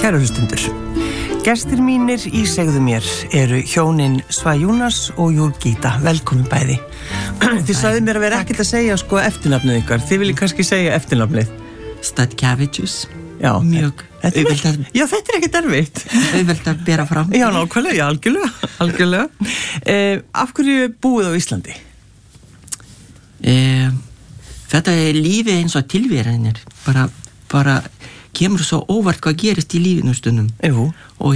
Kæru hlustundur, gestir mínir í Segðu mér eru hjónin Svajúnas og Jurgita. Velkomin bæði. Þið sagði mér að vera ekkert að segja sko eftirnafnið ykkar. Þið viljið kannski segja eftirnafnið. Statkiewicz. Já, mjög auðvelt já, þetta ekkert erfitt. Auðvelt að bera fram. Já, nákvæmlega, já, algjörlega. Af hverju búið á Íslandi? Þetta lífið eins og tilveranir. Bara kemur svo óvart hvað gerist í lífinu stundum. Jú. Og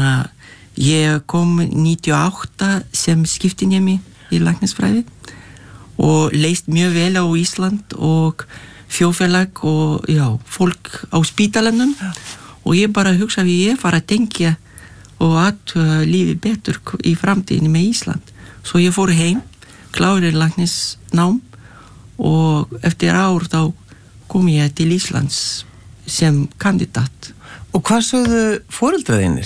ég kom 98 sem skiptinemi í læknisfræði og leist mjög vel á Ísland og þjóðfélag og já, fólk á spítalanum og ég bara hugsaði ég fara að tengja og athuga lífið betur í framtíðinni með Ísland. Svo ég fór heim, kláraði læknisnám og eftir ár þá kom ég til Íslands sem kandidat. Og hvað sögðu foreldraðinir?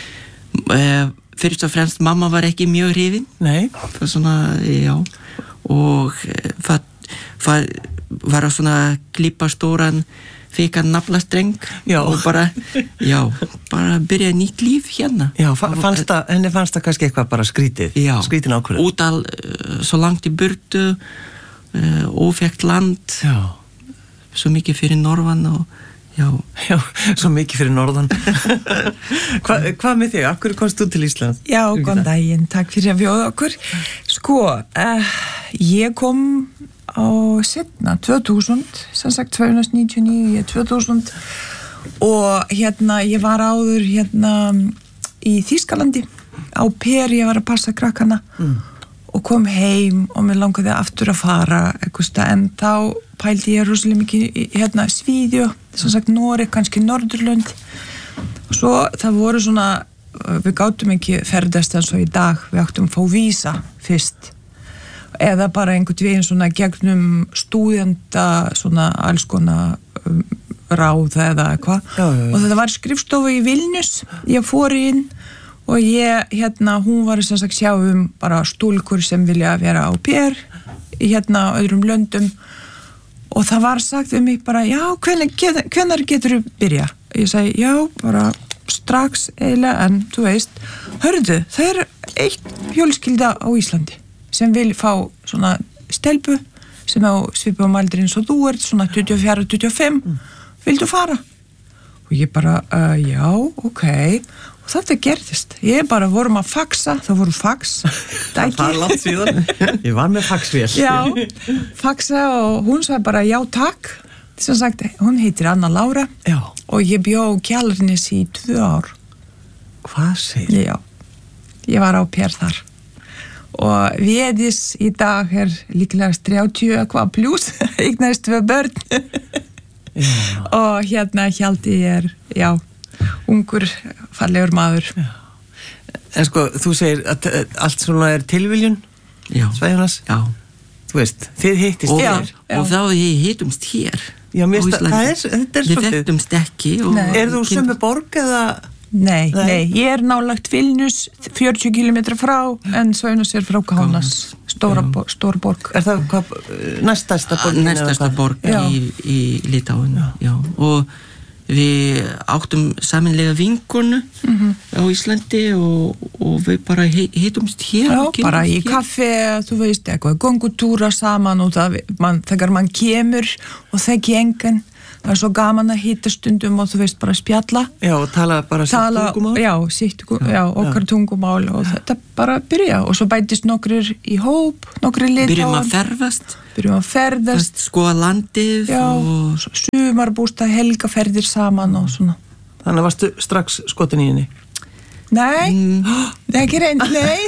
Fyrst og fremst mamma var ekki mjög hrifin. Nei. Svona, já. Og það var svona klippa stóran fikan naflastreng og bara byrja nýtt líf hérna. Já, henni fannst það kannski eitthvað bara skrítið. Já. Skrítin ákvörðun. Útal svo langt í burtu, óþekkt land. Já. Svo mikið fyrir norðan og já, svo mikið fyrir norðan. Hvað með þig? Af hverju komst þú til Íslands? Já, góðan daginn, takk fyrir að bjóða okkur. Sko, ég kom á setna, 2000, sem sagt 299, 2000 og ég var áður í Þýskalandi á Per, ég var að passa krakkana og kom heim og mér langaði aftur að fara eitthvað, en þá pældi ég rosalega mikið í Svíþjóð, sem sagt Noreg, kannski Norðurlönd og svo það voru svona, við gátum ekki ferðast eins og í dag, við áttum að fá vísa fyrst eða bara einhvern veginn svona gegnum stúdenta, svona alls konar ráð eða eitthvað og þetta var skrifstofa í Vilnius, ég fór inn og ég, hún var sem sagt sjá bara stúlkur sem vilja vera á Per í öðrum löndum og það var sagt mig bara, já, hvenær getur þú byrja? Ég segi, já, bara strax eiginlega, en þú veist, hörðu, það eitt fjölskylda á Íslandi sem vil fá svona stelpu sem á svipum aldri eins og þú ert, svona 24-25, vildu fara? Og ég bara, já, ok. Og þetta gerðist. Ég bara vorum að faxa, það voru fax. Það var langt síðan. Ég var með faxvél. Já, faxa og hún sagði bara, já, takk. Sem sagt, hún heitir Anna Lára. Já. Og ég bjó Kjalarnes í 2 ár. Hvað segir? Já, ég var á Per þar. Og Védís í dag líklega 30 eitthvað pluss, eignast 2 börn. Og Hjalti já, ungur, fallegur maður. Já. En sko, þú segir að allt svona tilviljun, Svajúnas? Já. Þú veist, þið hittist hér. Og þá hittumst hér. Já, þetta er svolítið. Við þekktumst ekki. Er þú sömu borg eða? Nei, ég nálægt Vilnius, 40 kilometra frá, en Svajúnas frá Kaunas, stór borg. Er það hvað, næstasta borg? Næstasta borg í Litáen, já. Og við áttum samanlega vinkonu á Íslandi og við bara hittumst hér. Já, bara í kaffe, þú veist, eitthvað göngutúra saman og þegar mann kemur og þekki engan. Það svo gaman að hitta stundum og þú veist bara spjalla. Já, og tala bara sitt tungumál. Já, okkar tungumál og þetta bara byrja. Og svo bætist nokkrir í hóp, nokkrir litáin. Byrjum að ferðast. Skoða landið. Já, og sumarbústað, helgaferðir saman og svona. Þannig varstu strax skotin í henni? Nei, ekki reynd, nei.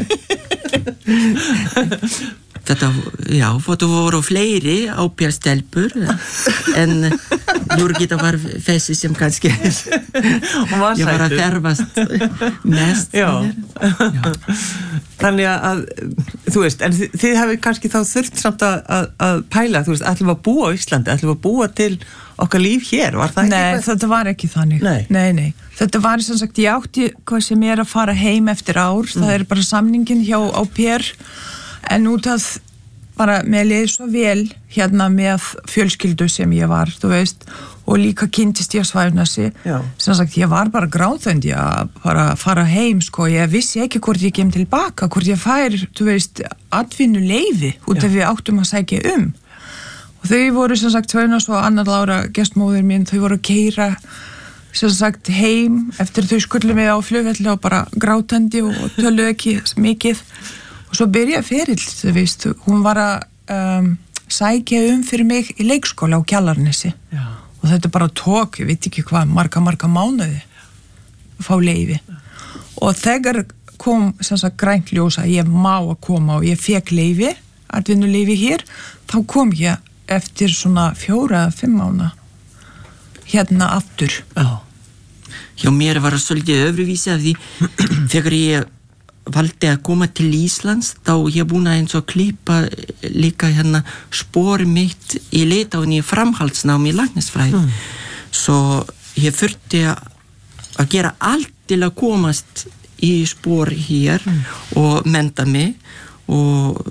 Þetta voru fleiri ábjörnstelpur en Jurgita var þessi sem kannski ég var að ferðast mest. Já. Þannig að þú veist, en þið hafi kannski þá þurft samt að pæla, þú veist, ætlum við að búa á Íslandi, ætlum við að búa til okkar líf hér, var það ekki? Nei, þetta var ekki þannig. Nei. Þetta var sem sagt, ég átti hvað sem er að fara heim eftir ár, það bara samningin hjá á Per. En út að bara með leið svo vel með fjölskyldu sem ég var, þú veist, og líka kynntist ég Svæjunasi sem sagt ég var bara grátandi að bara fara heim sko, ég vissi ekki hvort ég kem tilbaka, hvort ég fær þú veist, atvinnuleyfi út af við áttum að sækja og þau voru sem sagt Svæjunas og Anna Lára gestmóðir mín, þau voru að keyra sem sagt heim eftir þau skullu mig á flugvelli og bara grátandi og töluðu ekki mikið og svo byrjaði ferill, þú veist hún var að sækja fyrir mig í leikskóla á Kjalarnesi og þetta bara tók, ég veit ekki hvað marga mánuði að fá leyfi og þegar kom sem sagt grænt ljós að ég má að koma og ég fekk leyfi, atvinnuleyfi hér, þá kom ég eftir svona 4-5 mánuði hérna aftur. Já, mér var það svolítið öðruvísi af því þegar ég valdi að koma til Íslands þá ég búin að eins og klippa líka hérna spor mitt í Litáen í framhaldsnám í læknisfræði svo ég þurfti að gera allt til að komast í spor hér og mennta mig og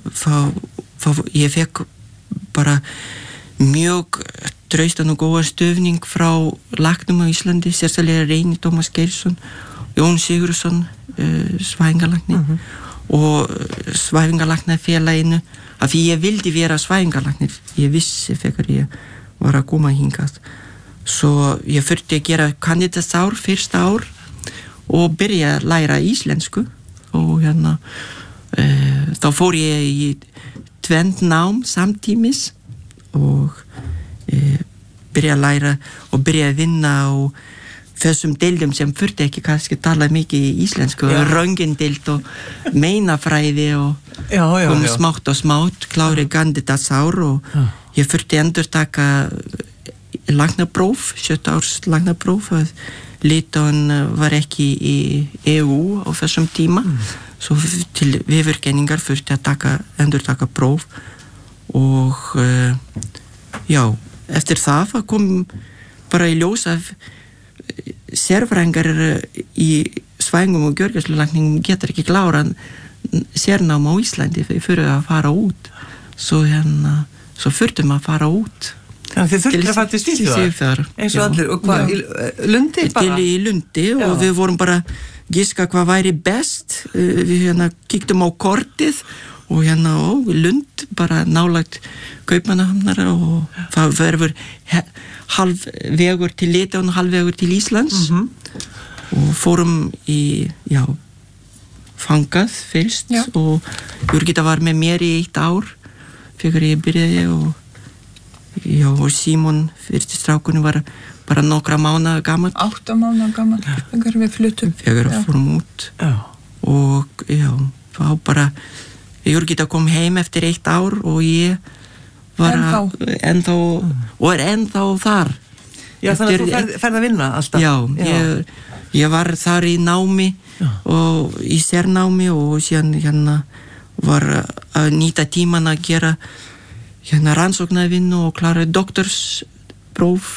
ég fekk bara mjög traustan og góða stöfning frá læknum á Íslandi, sérstaklega Reyni Tómas Geirsson, Jón Sigurðsson svæfingalækni og svæfingalæknafélaginu af því ég vildi vera svæfingalæknir ég vissi þegar ég var að koma hingað svo ég þurfti að gera kandidatsár fyrsta ár og byrja að læra íslensku og hérna þá fór ég í tvend nám samtímis og byrja að læra og byrja að vinna og þessum deildum sem þurfti ekki kannski tala mikið í íslensku röntgendeild og meinafræði og kom smátt og smátt klári kandidatsár og ég þurfti endurtaka læknapróf 7 árs læknapróf Litáen var ekki í EU á þessum tíma svo til viðurkenningar þurfti að endurtaka próf og eftir það kom bara í ljós að sérfræðingar í svæfingum og gjörgæslulækningum getur ekki klára sérnám á Íslandi fyrir að fara út svo þurftum að fara út Þannig þið þurftum að fara til Svíþjóðar eins og allir og hvað, í Lundi bara? Til í Lundi og við vorum bara giska hvað væri best við kíktum á kortið og Lund bara nálagt Kaupmannahafnar og það verður halvvegur til Litáen og halvvegur til Íslands og fórum í fangað fyrst og Jurgita var með mér í 1 ár þegar ég byrjaði og Símon fyrsti strákunni var bara nokkra mánaða gamall 8 mánaða gamall þegar við fluttum þegar fórum út og þá bara Jurgita kom heim eftir 1 ár og ég var ennþá og ennþá þar þannig að þú ferð að vinna alltaf ég var þar í námi og í sérnámi og síðan var að nýta tíman að gera rannsóknarvinnu og klára doktorspróf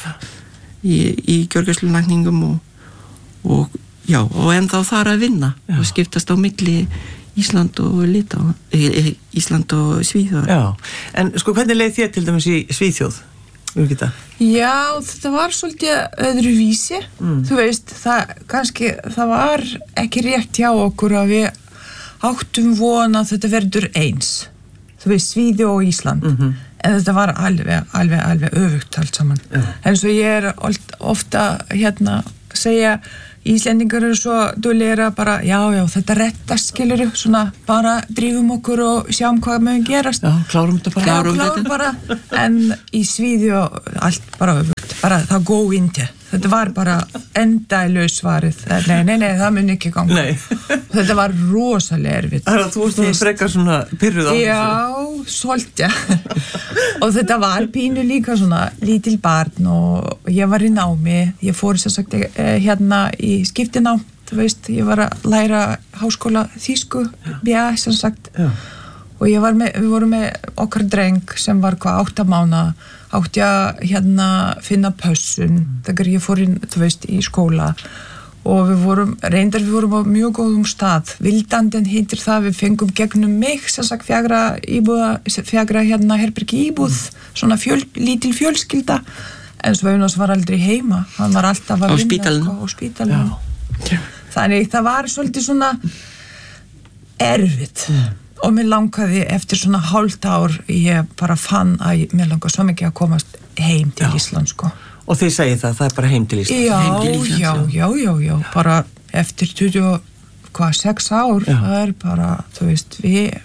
í gjörgæslulækningum og ennþá þar að vinna og skiptast á milli Ísland og Ísland og Svíþjóð En sko hvernig leið þér til dæmis í Svíþjóð? Jurgita? Já, þetta var svolítið öðruvísi þú veist, það var ekki rétt hjá okkur að við áttum von að þetta verður eins þú veist, Svíþjóð og Ísland en þetta var alveg öfugt allt saman en svo ég ofta segja Íslendingar eru svo duglegir að bara já, þetta rettast skilur svona bara drífum okkur og sjáum hvað mögum gerast klárum þetta bara en í Svíþjóð allt bara öfugt bara það go inte þetta var bara endalaus svarið nei, það mun ekki ganga þetta var rosalega erfitt Það þú veist frekar svona pyrruð á Já, svolítið og þetta var pínu líka svona lítil barn og ég var í námi ég fór sem sagt í skiptinám þú veist, ég var að læra háskóla þýsku sem sagt og við vorum með okkar dreng sem var 8 mánaða átti að finna pössun þegar ég fór inn, þú veist, í skóla og við vorum á mjög góðum stað Vildanden heitir það, við fengum gegnum mig sem sagt fjagra herbergi íbúð svona lítil fjölskylda en Svajónas var aldrei heima, hann var alltaf að vinna á spítalinu. Þannig það var svolítið svona erfitt og mér langaði eftir svona hálft ár ég bara fann að mér langaði svo mikið að komast heim til Ísland sko. Og þið segið það er bara heim til Ísland? Já, bara eftir 26 ár, það er bara, þú veist,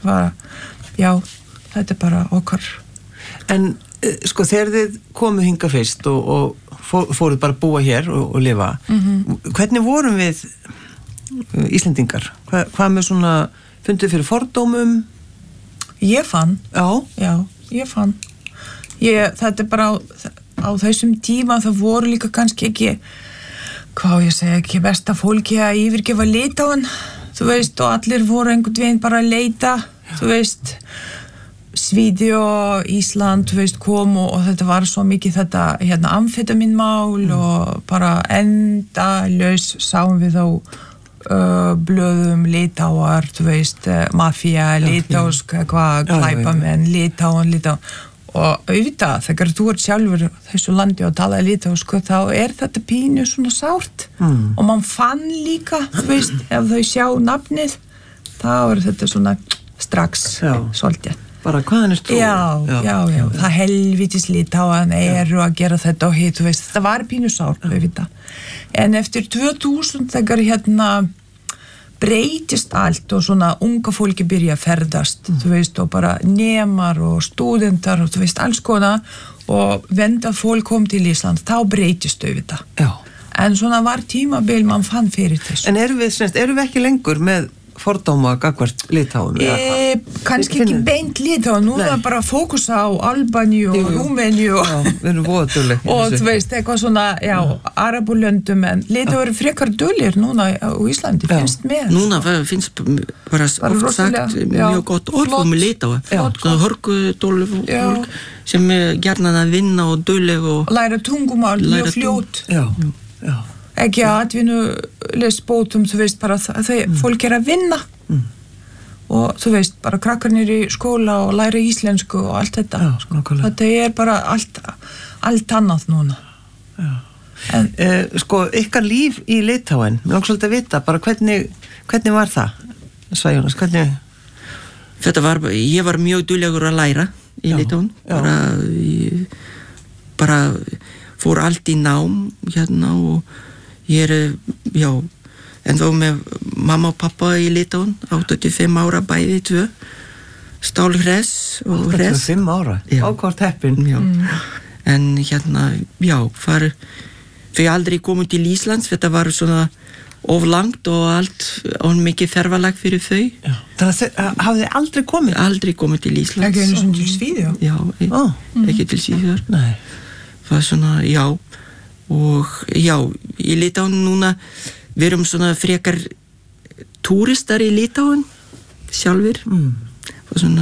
þetta er bara okkar. En sko þegar þið komuð hingað fyrst og fóruð bara að búa hér og lifa, hvernig vorum við Íslendingar? Hvað með svona fundið fyrir fordómum? Ég fann. Já, ég fann. Þetta er bara á þessum tíma það voru líka kannski ekki, hvað ég segja, ekki besta fólki að yfirgefa Litáen, þú veist, og allir voru einhvern veginn bara að leita, þú veist, Svíði og Ísland, þú veist, kom og þetta var svo mikið þetta, amfetaminmál og bara endalaus sáum við á blöðum Litáar, þú veist, mafía, litásk, glæpamenn, Litáen og auðvitað, þegar þú ert sjálfur þessu landi og talaði litásk, þá er þetta pínu svona sárt og mann fann líka, þú veist, ef þau sjá nafnið, þá er þetta svona strax svolítið. Bara hvaðan er þú? Já, það helvitis Litáen eru að gera þetta og hitt, þú veist, þetta var pínu sárt, auðvitað. En eftir 2000 þegar breytist allt og svona unga fólki byrja að ferðast, þú veist, og bara nemar og stúdentar og þú veist, alls konar og venda fólk kom til Ísland, þá breytist auðvitað. Já. En svona var tímabil mann fann fyrir þessu. En erum við ekki lengur með fordóma gagnvart Litáen? Kannski ekki beint Litáen, nú er bara fókus á Albaníu og Rúmeníu við erum voðadulleg og þú veist, eitthvað svona, Arabulöndum, en Litáen eru frekar dullir núna á Íslandi, finnst mér. Núna finnst bara oft sagt mjög gott orð Litáen, svona hörgudólu fólk sem gjarnan að vinna og dulleg og læra tungumál, mjög fljótt. Já. Ekki að atvinnulesbótum, þú veist, bara fólk að vinna og þú veist, bara krakkarnir í skóla og læra íslensku og allt þetta. Þetta er bara allt annað núna. Sko, ykkar líf í Litáen, mér langar svolítið að vita, bara hvernig var það? Svajónas, hvernig? Ég var mjög duglegur að læra í Litáen, bara fór allt í nám og ég en þá með mamma og pappa í Litáen, 85 ára bæði tvö, stálhress og hress. 85 ára? Ákvart heppin. En þau aldrei komu til Íslands, þetta var svona of langt og allt og mikið fervalag fyrir þau. Þannig að hafið þið aldrei komið? Aldrei komið til Íslands. Ekki einu svona til Svíþjóð? Já, ekki til Svíþjóðar. Nei. Það er svona, og í Litáen núna við erum svona frekar túristar í Litáen sjálfur og svona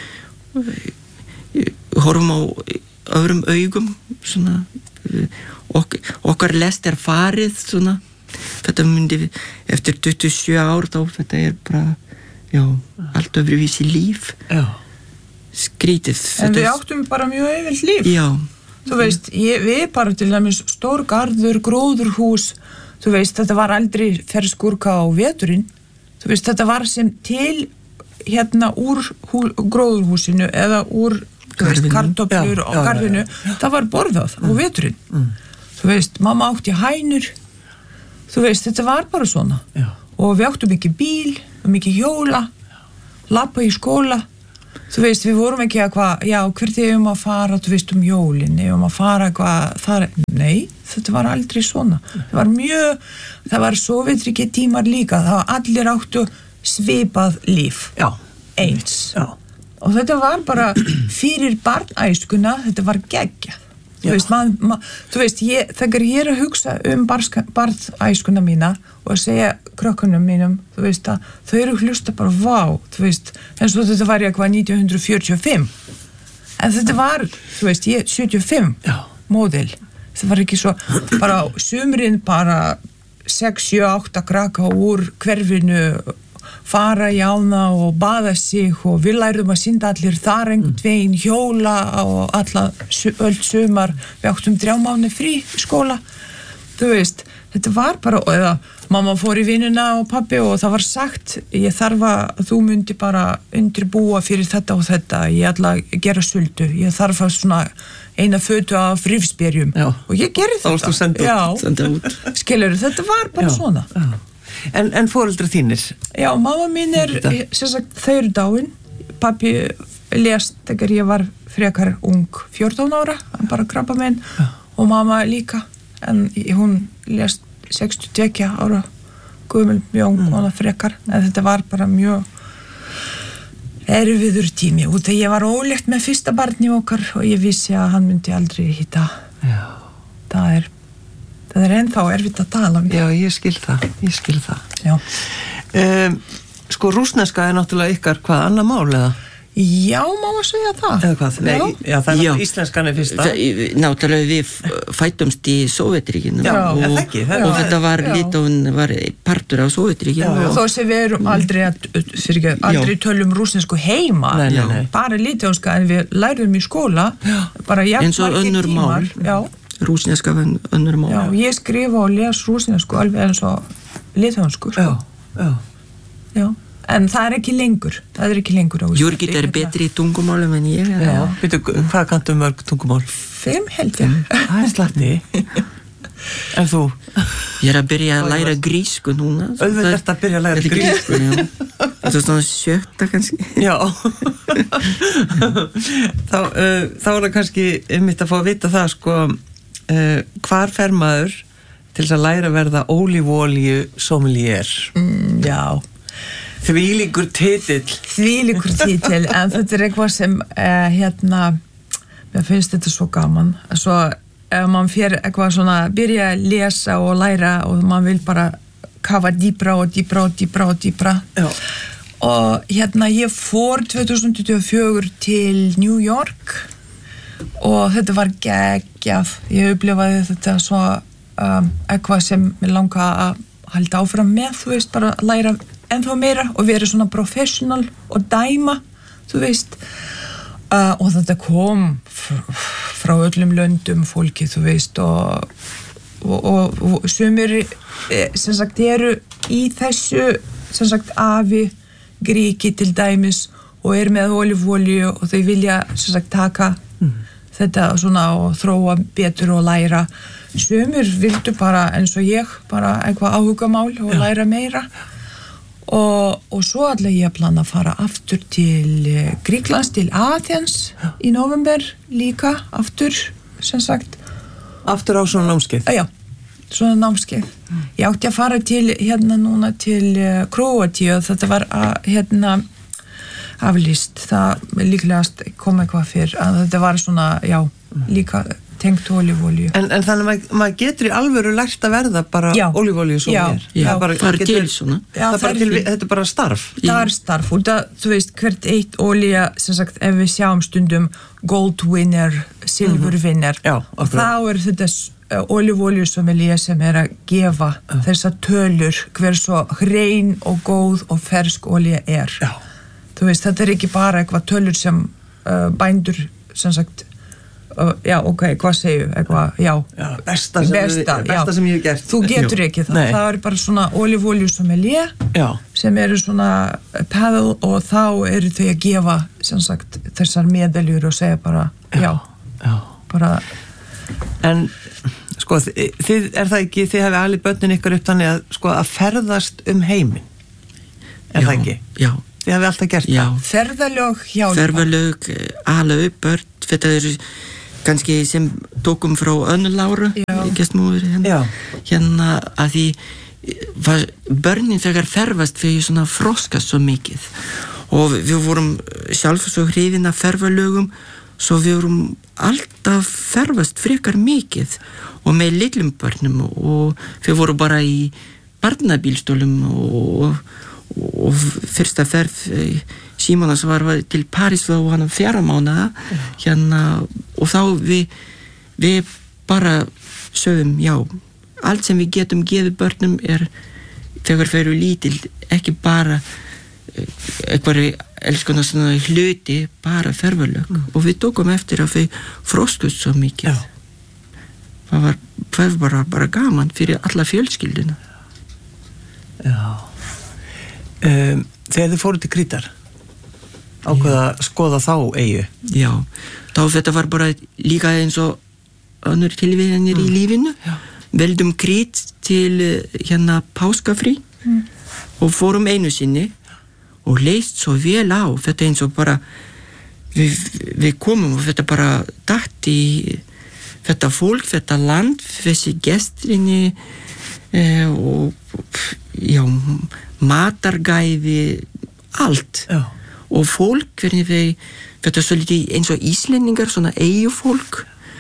horfum á öðrum augum svona okkar lest er farið svona þetta myndi eftir 27 ár þá þetta er bara allt öðruvísi líf skrítið en við áttum bara mjög auðvelt líf þú veist, við bara til dæmis stór garður, gróðurhús þú veist, þetta var aldrei ferskurka á veturinn, þú veist, þetta var sem til úr gróðurhúsinu eða úr kartöflur á garðinu, það var borðað á veturinn þú veist, mamma átti hænur þú veist, þetta var bara svona og við áttum ekki bíl, mikið hjóla lappa í skóla þú veist, við vorum ekki að hvert að fara, þú veist, jólin að fara þar, nei þetta var aldrei svona það var sovétríkja tímar líka það var allir áttu svipað líf eins og þetta var bara fyrir barnæskuna þetta var geggjað þú veist, þegar ég er að hugsa barnæskuna mína og að segja krökkunum mínum þú veist að þau eru hlusta bara þú veist, eins og þetta var 1945 en þetta var, þú veist, 75 módel, það var ekki svo bara sumrin bara 6, 7, 8 krakka úr hverfinu fara í ána og baða sig og við lærðum að synda allir þar einhvern veginn, hjóla og öll sumar, við áttum 3 mánuði frí í skóla, þú veist, þetta var bara, eða mamma fór í vinnuna og pabbi og það var sagt, ég þarf að þú myndi bara undirbúa fyrir þetta og þetta, ég ætla að gera sultu, ég þarf að svona eina fötu af rifsberjum og ég gerði þetta. Þá varst þú senda út. Skilurðu, þetta var bara svona. En foreldrar þínir? Já, mamma mín sem sagt, þau eru dáin. Pabbi lést þegar ég var frekar ung, 14 ára, hann bara krabbamein og mamma líka, en hún lést 62 ára gömul, mjög ung frekar, en þetta var bara mjög erfiður tími út að ég var ólétt með fyrsta barni okkar og ég vissi að hann myndi aldrei hitta. Það er ennþá erfitt að tala um. Já, ég skil það. Já. Sko, rússneska er náttúrulega ykkar annað mál eða? Já, má að segja það. Eða hvað? Nei, já, það er íslenskan fyrsta. Náttúrulega við fættumst í Sovétríkinu og þetta var Litáen var partur af Sovétríkinu. Þó sem við erum aldrei tölum rússnesku heima, bara litáenska, en við lærðum í skóla, bara eins og önnur mál. Rússneska var önnur mál. Já, ég skrifa og les rússnesku alveg eins og litáensku. Já. En það er ekki lengur á Íslandi. Jurgita er betri í tungumálum en ég. Já, veitu, hvað kanntu mörg tungumál? 5 held ég. Það er slatti. En þú? Ég er að byrja að læra grísku núna. Auðvitað ert að byrja að læra grísku, já. Það er svona 7. kannski. Já. Þá er það kannski einmitt að fá að vita það, sko, hvar fer maður til þess að læra að verða ólífuolíu sommelier? Já. Þvílíkur titill, en þetta er eitthvað sem mér finnst þetta svo gaman, svo ef mann fer eitthvað svona byrja að lesa og læra og mann vil bara kafa dýpra Já. Og ég fór 2024 til New York og þetta var geggjað, ég upplifaði þetta svo eitthvað sem mér langa að halda áfram með, þú veist, bara að læra ennþá meira og vera svona professional og dæma, þú veist, og þetta kom frá öllum löndum fólki, þú veist, og sumir sem sagt eru í þessu sem sagt afi gríki til dæmis og með ólífuolíu og þau vilja sem sagt taka þetta svona og þróa betur og læra. Sumir vildu bara eins og ég, bara eitthvað áhugamál og læra meira. Og svo ætla ég að plana að fara aftur til Gríklands, til Athens í november líka, aftur, sem sagt. Aftur á svona námskeið? Já, svona námskeið. Ég átti að fara til, núna til Króatíu, þetta var aflýst, það líklegast kom eitthvað fyrr, að þetta var svona, líka tengt ólífuolíu. En þannig að maður getur í alvöru lært að verða bara ólífuolíu svo mér. Það er til svona. Þetta er bara starf. Það er starf, og þú veist, hvert eitt olía, sem sagt, ef við sjáum stundum gold winner, silver winner, og þá er þetta ólífuolíu sommelier sem að gefa þessar tölur hver svo hrein og góð og fersk olía er. Þú veist, þetta er ekki bara eitthvað tölur sem bændur, sem sagt, hvað segju, besta sem ég hef gert. Þú getur ekki það. Það er bara svona ólífuolíu sommelier sem eru svona paddle og þá eru þau að gefa sem sagt þessar medaljur og segja bara bara. En sko, þið það ekki, þið hefði alveg börnin ykkur upp þannig að sko að ferðast heiminn, það ekki? Já. Þið hefði alltaf gert það? Ferðalög, alveg upp börn, þetta eru kannski sem tókum frá Önnu Láru gestmóður hérna að því börnin þegar ferðast fyrir svona froskast svo mikið og við vorum sjálf svo hrifin af ferðalögum svo við vorum alltaf ferðast frekar mikið og með litlum börnum og við vorum bara í barnabílstólum og fyrsta ferð Símonas var til París og hann 4 mánaða hérna og þá við bara sögum allt sem við getum gefið börnum þegar þau eru lítil ekki bara einhverju elskona svona hluti bara ferðalög og við tókum eftir að við frostust svo mikið. Það var bara gaman fyrir alla fjölskylduna. Já. Þegar þið fóru til Krítar, ákveða að skoða þá eyju? Já, þá þetta var bara líka eins og önnur tilvíðanir í lífinu. Veldum Krít til hérna páskafrí og fórum einu sinni og leist svo vel á þetta eins og bara við komum og þetta bara datt í þetta fólk, þetta land, þessi gestrinni og já, matargæði, allt. Já. Og fólk, hvernig þetta er svolítið eins og Íslendingar, svona eyjufólk.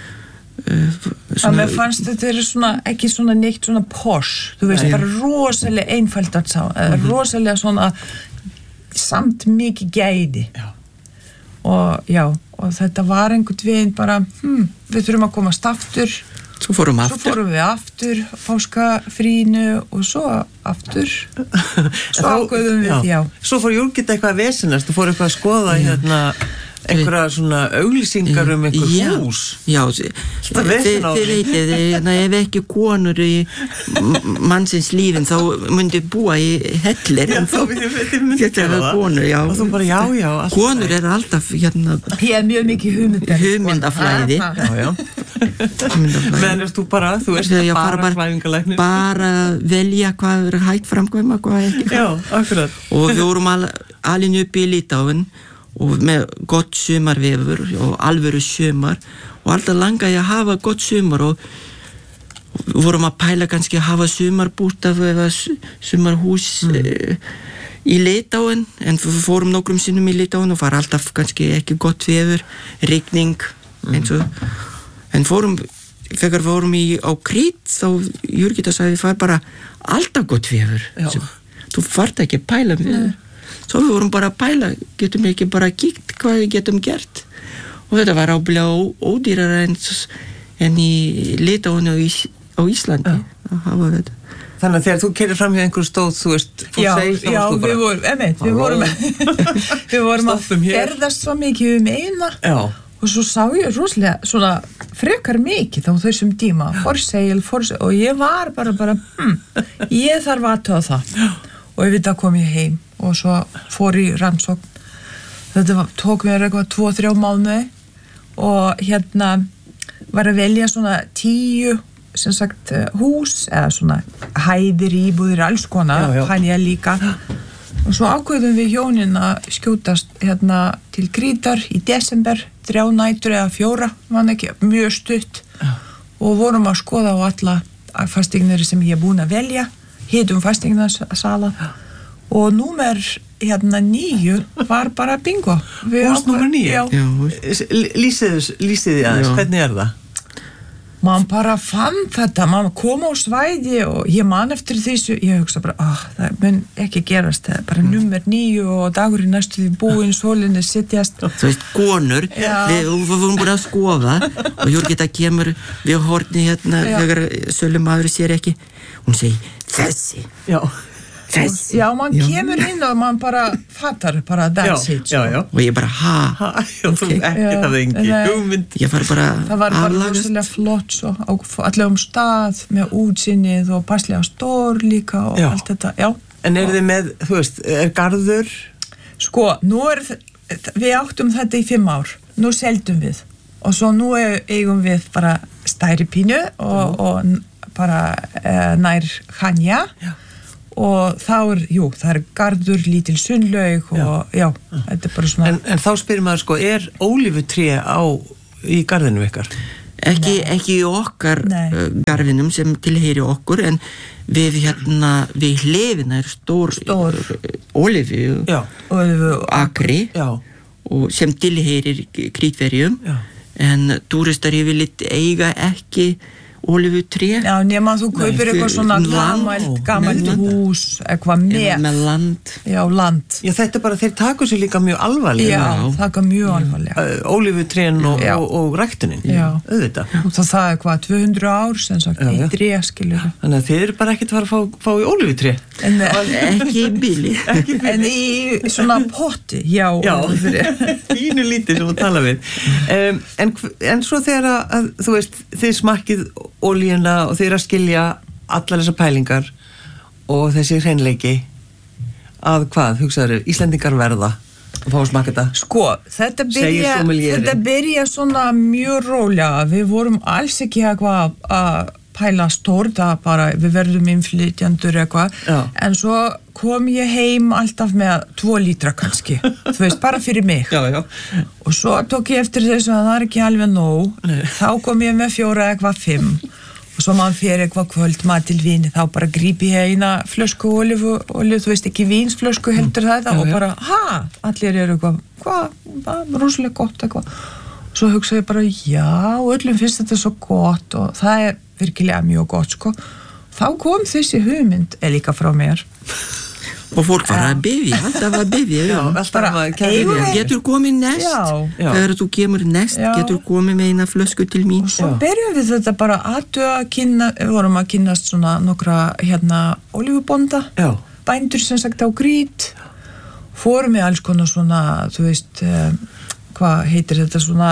Mér fannst þetta svona, ekki svona neitt svona posh, þú veist, bara rosalega einfalt að sá, rosalega svona samt mikið gæði. Já. Og þetta var einhvern veginn bara, við þurfum að komast aftur. Svo fórum við aftur, páskafrínu og svo aftur. Svo ákveðum við, já. Svo fór Júlgita eitthvað að vesenast, þú fór eitthvað að skoða hérna einhverja svona auglýsingar einhver hús. Já, þið veitið, ef ekki konur í mannsins lífin þá myndi búa í hellir en þá þetta konur, já. Og þú bara, já. Konur alltaf hérna mjög mikið hugmyndaflæði. Já. Menn þú bara klæfingalæknir. Bara velja hvað hægt framkvæma, hvað ekki. Já, akkurat. Og við vorum alin upp í Litáen og með gott sumarvefur og alvöru sumar og alltaf langaði að hafa gott sumar og vorum að pæla kannski að hafa sumarbústaf eða sumarhús í Litáen en við fórum nokkrum sinnum í Litáen og var alltaf kannski ekki gott vefur, rigning eins og en þegar við fórum á Krít þá Júlgita sagði það bara alltaf gott vefur þú fart ekki að pæla við Svo við vorum bara að pæla, getum við ekki bara kíkt hvað við getum gert og þetta var ábyggilega ódýrara en í Litáen á Íslandi að hafa þetta. Þannig að þegar þú keyrir fram hjá einhverju stóð, þú veist, við vorum að ferðast svo mikið eina og svo sá ég rosalega svona frekar mikið á þessum tíma, forsegil og ég var bara ég þarf að aðtöða það og við það kom ég heim og svo fór í rannsókn. Þetta tók mér eitthvað 2-3 mánuði og hérna var að velja svona 10 sem sagt hús eða svona hæðir, íbúðir, alls konar, hann ég líka. Og svo ákveðum við hjónin að skjótast hérna til Krítar í desember, 3 nætur eða 4, man ekki, mjög stutt og vorum að skoða á alla fasteignir sem ég búin að velja, hitum fasteignasala og númer hérna 9 var bara bingo. Hús númer 9? Lýsiði aðeins, hvernig það? Man bara fann þetta, man kom á svæði og ég man eftir þessu, ég hugsa bara, það mun ekki gerast, það bara númer 9 og dagurinn næstu því búinn, sólinni sittjast. Þú veist, konur, við vorum búin að skoða og Júlgita kemur við horni hérna, þegar sölumadur sér ekki, hún segi, þessi. Já, man kemur inn og man bara fattar bara that's it. Og ég bara, þú ekki það engi hugmynd. Ég var bara það var bara rosalega flott svo, allavega stað með útsinnið og passlega stór líka og allt þetta, En þið með, þú veist, garður? Sko, nú við áttum þetta í 5 ár, nú seldum við og svo nú eigum við bara stærri pínu og bara nær Hanja og það garður, lítil sunnlaug og þetta bara svona En þá spyrir maður sko, ólífutré í garðinu ykkar? Ekki í okkar garðinum sem tilheyri okkur en við hlefina stór ólífu akri og sem tilheyrir Krítverjum en túristar yfirleitt eiga ekki ólífutré. Já, nema þú kaupir eitthvað svona gamalt hús, eitthvað með land. Já, land. Já, þetta bara, þeir taka sér líka mjög alvarlega. Já, taka mjög alvarlega. Ólífutrén og ræktunin. Já. Auðvitað. Og það er eitthvað 200 ár sem sagt, í tré, skilur. Þannig að þið eru bara ekkert að fara að fá í ólífutré. Ekki í bíli. En í svona potti, já. Fínu lítið sem að tala við. En svo þegar að, þú veist, þið smakkið olíuna og þið eru að skilja allar þessar pælingar og þessi hreinleiki að hvað, hugsaðu, Íslendingar verða að fá að smakka þetta? Sko, þetta byrja svona mjög rólega. Við vorum alls ekki eitthvað að pæla stórt að bara við verðum innflytjandur eitthvað, en svo kom ég heim alltaf með 2 lítra kannski, þú veist, bara fyrir mig. Já. Og svo tók ég eftir þessu að það er ekki alveg nóg. Þá kom ég með 4 eitthvað 5 og svo maður fyrir eitthvað kvöldmat til víni, þá bara grípi ég eina flösku olíu, þú veist, ekki vínsflösku heldur það og bara, allir eru eitthvað, rosalega gott eitthvað. Svo hugsa ég bara, já, öllum finnst þetta svo gott og það er virkilega mjög gott, sko. Þá kom þessi hugmynd, líka frá mér. Og fólk var að bifja, alltaf að bifja. Getur komið næst, þegar þú kemur næst, getur komið með eina flösku til mín. Og svo byrjum við þetta bara að kynna, við vorum að kynnast svona nokkra olífubonda, bændur sem sagt á Grít, fórum við alls konar svona, þú veist, hvað heitir þetta svona,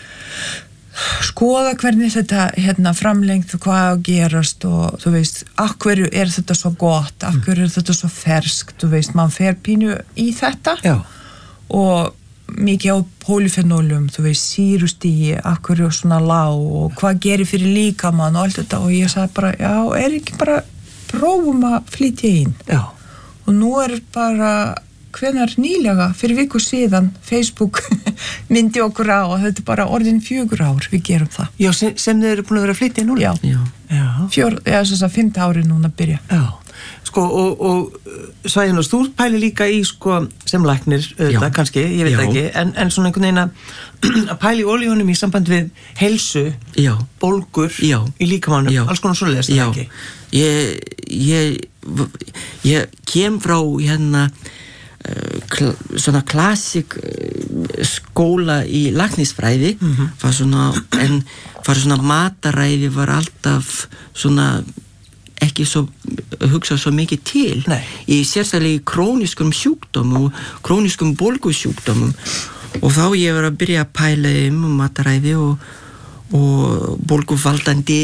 skoða hvernig þetta framlengt og hvað að gerast og þú veist, af hverju er þetta svo gott, af hverju er þetta svo ferskt, þú veist, mann fer pínu í þetta og mikið á polyfenólum, þú veist, sýrustigi, af hverju svona lág og hvað gerir fyrir líkamann og allt þetta og ég sagði bara, já, er ekki bara prófum að flytja inn og nú er bara hvenær nýlega, fyrir viku síðan Facebook myndi okkur á og þetta er bara orðin 4 ár við gerum það. Já, sem þið eru búin að vera að flytja núna? Já. Þess að 5. ári núna að byrja. Já, sko og Svæjunars, þú pæli líka í sko sem læknir, auðvitað kannski, ég veit ekki, en svona einhvern veginn að pæli olíunum í samband við heilsu, bólgur í líkamannum, alls konar svoleiðis, það ekki? Ég kem frá svona klassik skóla í læknisfræði var svona mataræði var alltaf svona ekki svo hugsa svo mikið til í sérstaklega króniskum sjúkdómum og króniskum bólgusjúkdómum og þá ég var að byrja að pæla mataræði og bólguvaldandi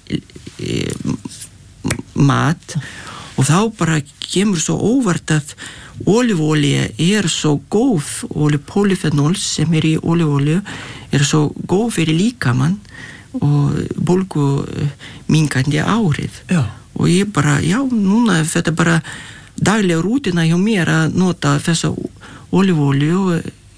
mat og þá bara kemur svo óvart að ólífuolía er svo góð og polyfenol sem í ólífuolíu er svo góð fyrir líkamann og bólgu minkandi árið og ég bara, núna þetta bara daglega rútina hjá mér að nota þessa ólífuolíu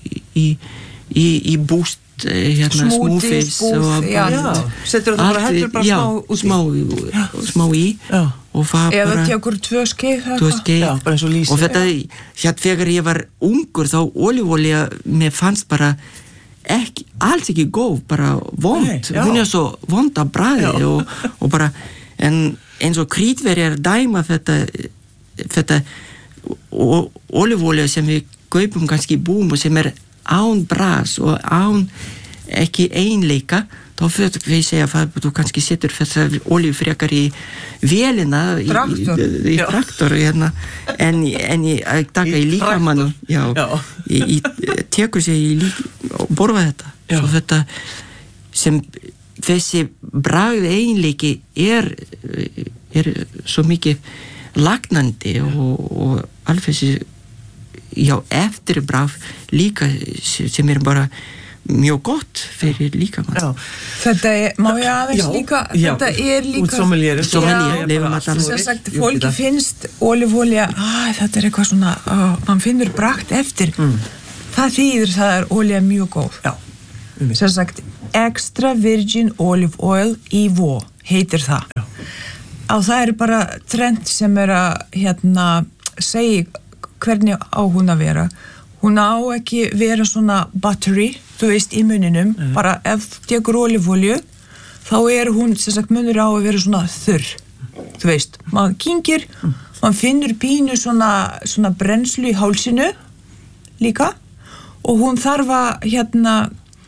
í búst smoothies og setur það bara heldur bara smá í og það eða tekur 2 skeið bara eins og lýsi og þetta, þegar ég var ungur þá ólífuolía mér fannst bara alls ekki góð, bara vond hún er svo vond að bragði og bara, en eins og krítverjar dæma þetta ólífuolía sem við kaupum kannski í búum og sem er án bragðs og án ekki einleika þá fyrir við segja að þú kannski setur þessa olíu frekar í vélina í traktor en ég taka í líkamann tekur sig í og borða þetta svo þetta sem þessi bragð einleiki er svo mikið lagnandi og alveg þessi eftirbragð líka sem er bara mjög gott fyrir líkamann. Þetta má ég aðeins líka, þetta er líka sem sagt, fólki finnst ólífuolía, þetta er eitthvað svona mann finnur bragð eftir það þýðir það er olía mjög góð sem sagt, extra virgin olive oil EVO heitir það og það er bara trend sem er að segja hvernig á hún að vera hún á ekki vera svona battery þú veist í muninum bara ef þú tekur ólífuolíu þá þá hún sem sagt munur á að vera svona þurr, þú veist, maður kyngir, maður finnur pínu svona brennslu í hálsinu líka og hún þarf að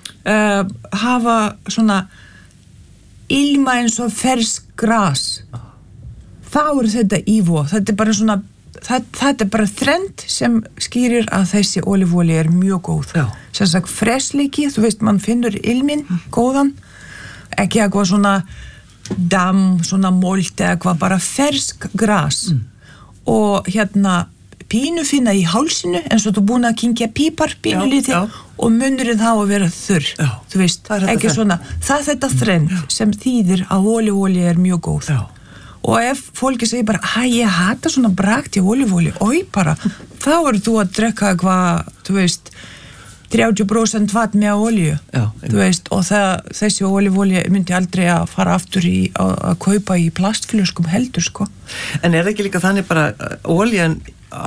hafa svona ilma eins og fersk gras, þá þetta ívó, þetta bara svona þetta bara þrennt sem skýrir að þessi ólífuolía mjög góð. Sem sagt freshleiki, þú veist, mann finnur ilminn góðan, ekki eitthvað svona damm, svona mold eða eitthvað, bara fersk gras og pínu finna í hálsinu eins og þú búin að kyngja pípar pínu lítið og munurinn þá að vera þurr, þú veist, ekki svona það þetta þrennt sem þýðir að ólífuolía mjög góð. Og ef fólki segir bara, ég hata svona bragð í ólífuolíu, bara, þá þú að drekka eitthvað, þú veist, 30% vatn með olíu, þú veist, og þessi ólífuolía myndi aldrei að fara aftur að kaupa í plastflöskum heldur, sko. En það ekki líka þannig bara olían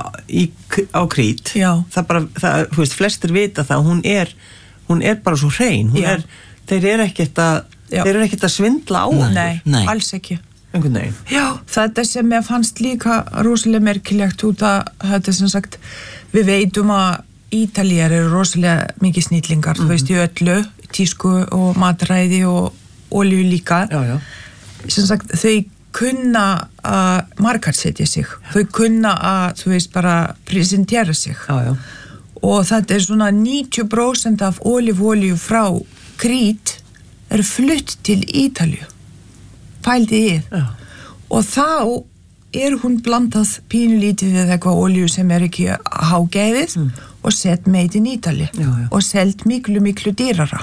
á Krít, þú veist, flestir vita það, hún er bara svo hrein, þeir eru ekkert að svindla á hann. Nei, alls ekki. Einhvern veginn. Já, þetta sem ég fannst líka rosalega merkilegt út að þetta sem sagt, við veitum að Ítalíar eru rosalega mikið snillingar, þú veist, í öllu, tísku og matræði og olíu líka. Sem sagt, þau kunna að markaðsetja sig, þau kunna að, þú veist, bara presentera sig. Og þetta svona 90% af ólífuolíu frá Krít flutt til Ítalíu. Pældi í og þá hún blandað pínulítið við eitthvað olíu sem ekki hágæðið og sett made in Italy og selt miklu dýrara.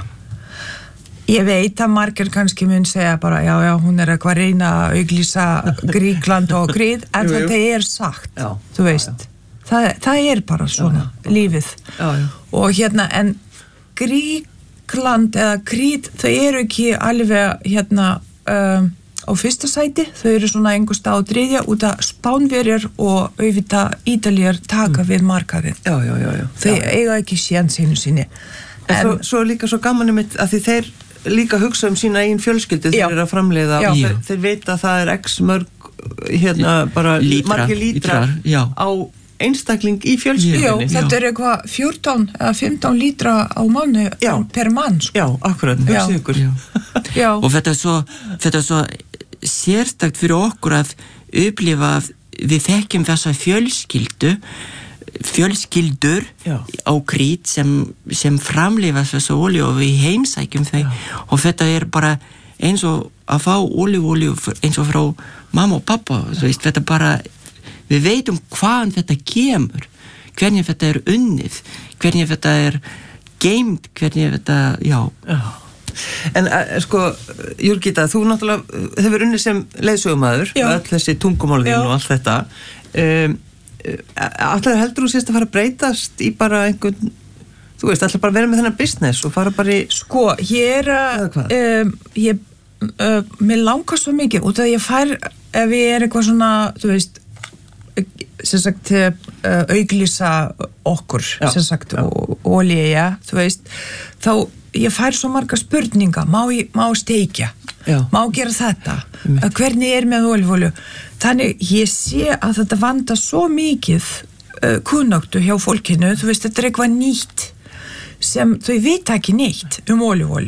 Ég veit að margir kannski mun segja bara hún eitthvað að reyna að auglýsa Gríkland og Krít, en þetta sagt, þú veist. Það bara svona lífið. Og en Gríkland eða Krít, þau ekki alveg á fyrsta sæti, þau eru svona einhvers stað á þriðja út að Spánverjar og auðvitað Ítalíar taka við markaðið. Þau eiga ekki séns einu sinni. En svo líka svo gaman mitt að því þeir líka hugsa sína eigin fjölskyldu þeir eru að framleiða og þeir vita að það x mörg bara margir lítrar á einstakling í fjölskyldunni. Þetta eitthvað 14 eða 15 lítra á mánu per mann. Já, akkurat, hugsa ykkur. Og þetta er svo sérstakt fyrir okkur að upplifa að við þekkjum þessa fjölskyldur á Krít sem framleiða þessa olíu og við heimsækjum þau og þetta bara eins og að fá olíu eins og frá mamma og pappa, þú veist, þetta bara við veitum hvaðan þetta kemur, hvernig þetta unnið, hvernig þetta geimt, hvernig þetta, En sko, Jurgita, þú náttúrulega hefur unnið sem leiðsögumaður, öll þessi tungumálðin og allt þetta. Allar heldur þú sést að fara að breytast í bara einhvern, þú veist, allar bara vera með þennan business og fara bara í... Sko, mér langar svo mikið, út að ég fær, ef ég eitthvað svona, þú veist, sem sagt auglýsa okkur sem sagt olíu, þú veist þá ég fær svo marga spurninga má steikja, má gera þetta hvernig með olíu þannig ég sé að þetta vantar svo mikið kunnáttu hjá fólkinu, þú veist þetta eitthvað nýtt sem þau vita ekki neitt olíu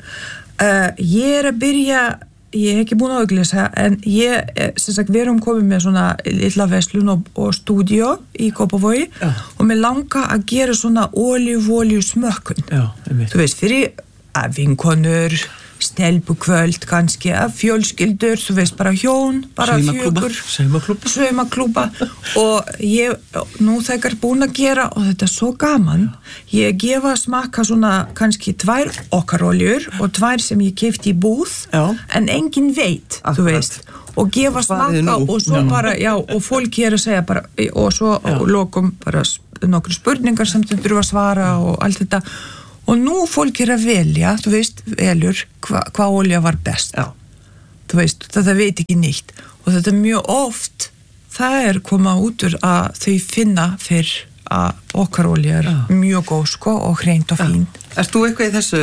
ég að byrja ég ekki búin að auglýsa, en ég sem sagt, við erum komið með svona lilla verslun og stúdíó í Kópavogi og mér langa að gera svona olíu smökkun. Þú veist, fyrir vinkonur, stelpukvöld kannski, fjölskyldur, þú veist, bara hjón, bara fjögur, saumaklúba og ég nú þegar búin að gera og þetta svo gaman, ég gefa smakka svona kannski 2 okkar oljur og 2 sem ég keypti í búð, en enginn veit, þú veist, og gefa smakka og svo bara, og fólk að segja bara, og svo lokum bara nokkur spurningar sem þau þurfa að svara og allt þetta. Og nú fólk að velja, þú veist, velur hvað olja var best. Þú veist, þetta veit ekki neitt. Og þetta mjög oft, það koma út úr að þau finna fyrir að okkar olja mjög góð, sko, og hreint og fín. Erst þú eitthvað í þessu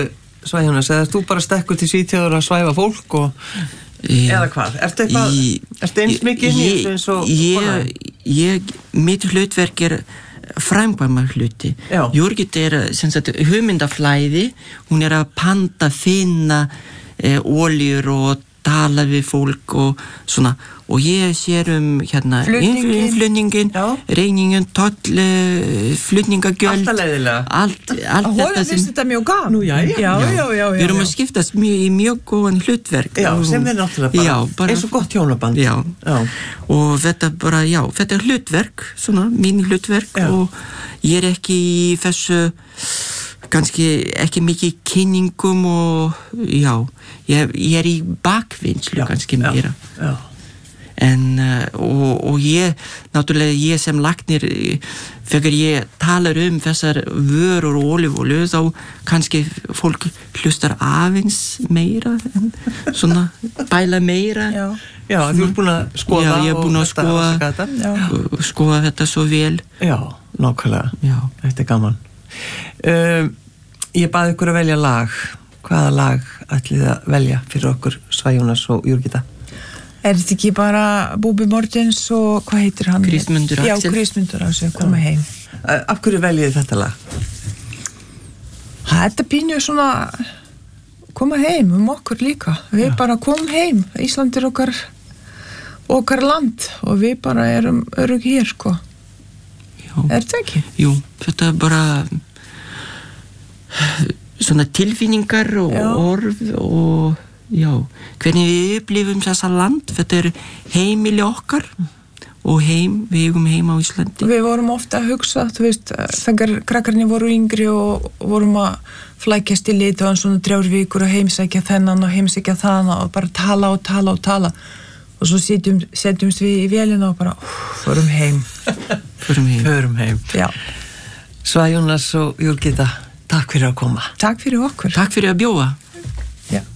Svæjunas, eða þú bara stekkur til Svíþjóðar að svæfa fólk og eða hvað? Ertu eins mikið eins og mitt hlutverk framkvæma hluti. Jurgit sem sagt hugmyndaflæði, hún að panta, finna oljur og tala við fólk og svona, og ég sér innflutningin, reyningin, toll, flutningagjöld, allt þetta sem þetta mjög gaman. Við erum að skiptast í mjög góðan hlutverk. Sem náttúrulega bara eins og gott hjónaband. Og þetta bara, þetta hlutverk, svona, mín hlutverk, og ég ekki í þessu kannski ekki mikið kynningum og ég í bakvinnslu kannski meira. En og ég náttúrulega ég sem læknir þegar ég talar þessar vörur og olífólju þá kannski fólk hlustar aðeins meira en svona bæla meira. Þú búin að skoða. Ég búin að skoða þetta svo vel. Nákvæmlega. Þetta gaman. Ég baði ykkur að velja lag. Hvaða lag ætlið að velja fyrir okkur Svæjunas og Jurgita? Þetta ekki bara Búbi Mortens og hvað heitir hann? Kristmundur Axel. Kristmundur Axel, koma heim. Af hverju veljið þetta lag? Þetta pínu svona koma heim okkur líka. Við bara komum heim. Ísland okkar land og við bara erum örugg hér, sko. Þetta ekki? Jú, þetta bara svona tilfinningar og orð og hvernig við upplifum þessa land, þetta heimili okkar og við eigum heim á Íslandi. Við vorum ofta að hugsa, þú veist, þegar krakkarnir voru yngri og vorum að flækjast í lit og svona 3 vikur og heimsækja þennan og heimsækja þann og bara tala og svo setjumst við í vélina og bara förum heim. Förum heim. Svæjunas og Jurgita, takk fyrir að koma. Takk fyrir okkur. Takk fyrir að bjóða.